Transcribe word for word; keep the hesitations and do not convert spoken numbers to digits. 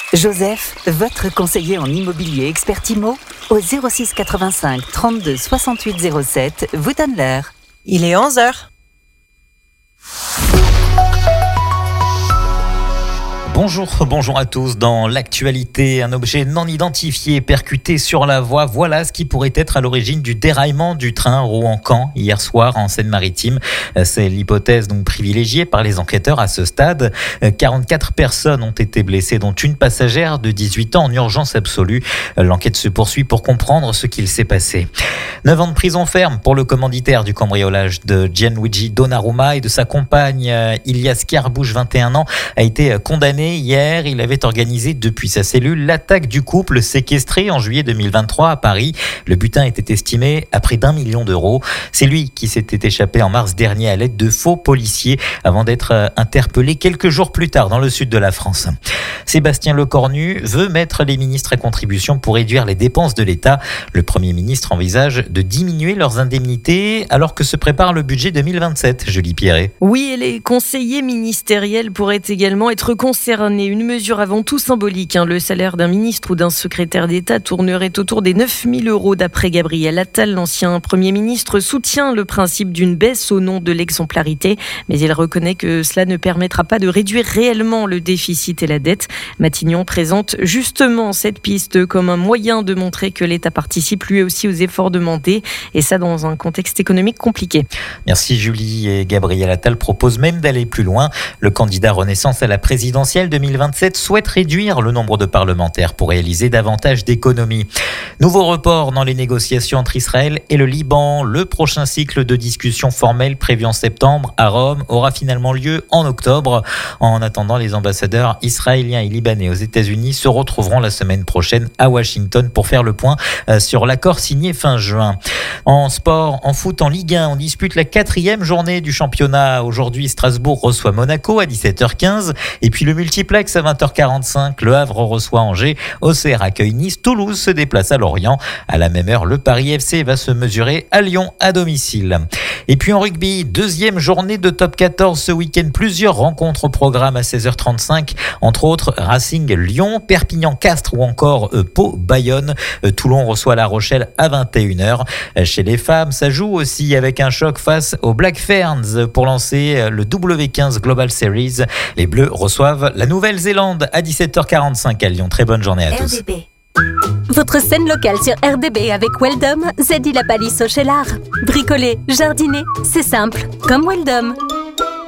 Joseph, votre conseiller en immobilier expert IMO, au zéro six quatre-vingt-cinq trente-deux soixante-huit zéro sept, vous donne l'heure. Il est onze heures. Bonjour, bonjour à tous. Dans l'actualité, un objet non identifié percuté sur la voie. Voilà ce qui pourrait être à l'origine du déraillement du train Rouen-Caen hier soir en Seine-Maritime. C'est l'hypothèse donc privilégiée par les enquêteurs à ce stade. quarante-quatre personnes ont été blessées, dont une passagère de dix-huit ans en urgence absolue. L'enquête se poursuit pour comprendre ce qu'il s'est passé. neuf ans de prison ferme pour le commanditaire du cambriolage de Gianluigi Donnarumma et de sa compagne Ilias Carabouche, vingt et un ans, a été condamné. Hier, il avait organisé depuis sa cellule l'attaque du couple séquestré en juillet deux mille vingt-trois à Paris. Le butin était estimé à près d'un million d'euros. C'est lui qui s'était échappé en mars dernier à l'aide de faux policiers avant d'être interpellé quelques jours plus tard dans le sud de la France. Sébastien Lecornu veut mettre les ministres à contribution pour réduire les dépenses de l'État. Le Premier ministre envisage de diminuer leurs indemnités alors que se prépare le budget deux mille vingt-sept. Julie Pierret. Oui, et les conseillers ministériels pourraient également être concernés. Une mesure avant tout symbolique. Hein. Le salaire d'un ministre ou d'un secrétaire d'État tournerait autour des neuf mille euros d'après Gabriel Attal. L'ancien Premier ministre soutient le principe d'une baisse au nom de l'exemplarité, mais il reconnaît que cela ne permettra pas de réduire réellement le déficit et la dette. Matignon présente justement cette piste comme un moyen de montrer que l'État participe lui aussi aux efforts demandés, et ça dans un contexte économique compliqué. Merci Julie. Et Gabriel Attal propose même d'aller plus loin. Le candidat Renaissance à la présidentielle deux mille vingt-sept souhaite réduire le nombre de parlementaires pour réaliser davantage d'économies. Nouveau report dans les négociations entre Israël et le Liban. Le prochain cycle de discussions formelles prévu en septembre à Rome aura finalement lieu en octobre. En attendant, les ambassadeurs israéliens et libanais aux États-Unis se retrouveront la semaine prochaine à Washington pour faire le point sur l'accord signé fin juin. En sport, en foot, en Ligue un, on dispute la quatrième journée du championnat. Aujourd'hui, Strasbourg reçoit Monaco à dix-sept heures quinze. Et puis le multiplex à vingt heures quarante-cinq, Le Havre reçoit Angers, Auxerre accueille Nice, Toulouse se déplace à Lorient. À la même heure, le Paris F C va se mesurer à Lyon à domicile. Et puis en rugby, deuxième journée de top quatorze ce week-end. Plusieurs rencontres au programme à seize heures trente-cinq, entre autres Racing Lyon, Perpignan Castres ou encore euh, Pau Bayonne. Euh, Toulon reçoit La Rochelle à vingt et une heures. Euh, chez les femmes, ça joue aussi avec un choc face aux Black Ferns pour lancer euh, le W quinze Global Series. Les Bleus reçoivent la Nouvelle-Zélande à dix-sept heures quarante-cinq à Lyon. Très bonne journée à tous. R D B. Votre scène locale sur R D B avec Weldom, Zeddy la palisse au Cheylard. Bricoler, jardiner, c'est simple, comme Weldom.